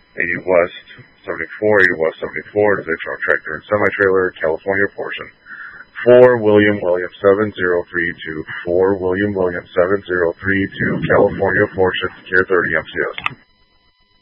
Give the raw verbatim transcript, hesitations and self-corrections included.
eighty West seventy-four, eighty West seventy-four, to the truck, tractor, and semi-trailer, California portion. four William William seven zero three two, four William William seven zero three two, California portion, Secure thirty M C S.